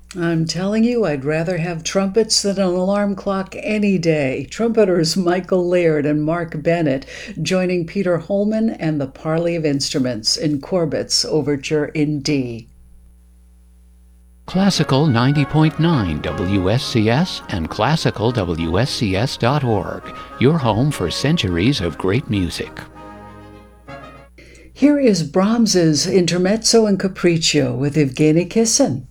I'm telling you, I'd rather have trumpets than an alarm clock any day. Trumpeters Michael Laird and Mark Bennett joining Peter Holman and the Parley of Instruments in Corbett's Overture in D. Classical 90.9 WSCS and classicalwscs.org, your home for centuries of great music. Here is Brahms's Intermezzo and Capriccio with Evgeny Kissin.